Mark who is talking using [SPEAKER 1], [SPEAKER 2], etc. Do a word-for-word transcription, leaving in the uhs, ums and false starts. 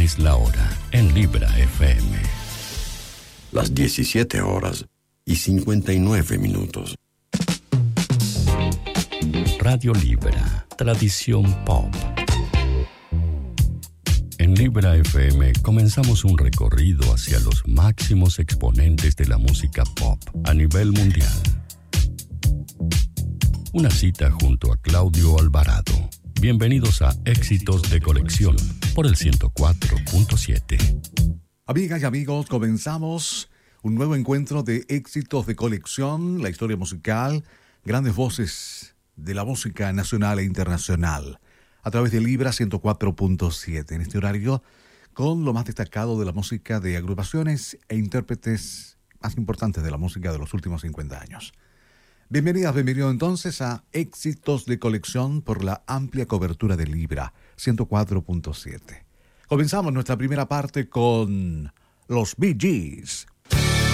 [SPEAKER 1] Esta es la hora en Libra F M.
[SPEAKER 2] Las diecisiete horas y cincuenta y nueve minutos.
[SPEAKER 1] Radio Libra, tradición pop. En Libra F M comenzamos un recorrido hacia los máximos exponentes de la música pop a nivel mundial. Una cita junto a Claudio Alvarado. Bienvenidos a Éxitos de Colección por el ciento cuatro punto siete.
[SPEAKER 3] Amigas y amigos, comenzamos un nuevo encuentro de Éxitos de Colección, la historia musical, grandes voces de la música nacional e internacional, a través de Libra ciento cuatro punto siete, en este horario, con lo más destacado de la música de agrupaciones e intérpretes más importantes de la música de los últimos cincuenta años. Bienvenidas, bienvenido entonces a Éxitos de Colección por la amplia cobertura de Libra ciento cuatro punto siete. Comenzamos nuestra primera parte con los Bee Gees,